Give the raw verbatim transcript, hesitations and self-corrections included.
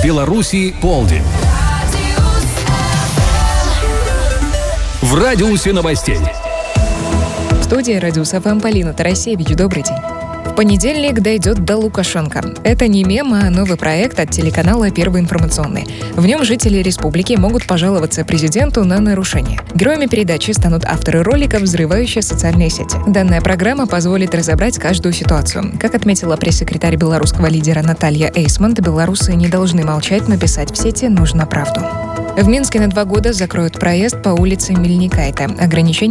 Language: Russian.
Беларуси полдень. В радиусе новостей. В студии «Радиус эф эм» Полина Тарасевич. Добрый день. В понедельник дойдет до Лукашенко. Это не мем, а новый проект от телеканала «Первый информационный». В нем жители республики могут пожаловаться президенту на нарушения. Героями передачи станут авторы роликов, взрывающие социальные сети. Данная программа позволит разобрать каждую ситуацию. Как отметила пресс-секретарь белорусского лидера Наталья Эйсмонт, белорусы не должны молчать, но писать в сети нужно правду. В Минске на два года закроют проезд по улице Мельникайте. Ограничения